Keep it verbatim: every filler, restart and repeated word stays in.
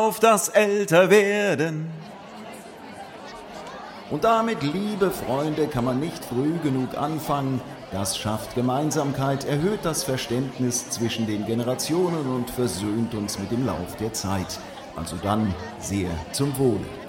auf das Älterwerden. Und damit, liebe Freunde, kann man nicht früh genug anfangen. Das schafft Gemeinsamkeit, erhöht das Verständnis zwischen den Generationen und versöhnt uns mit dem Lauf der Zeit. Also dann sehr zum Wohle.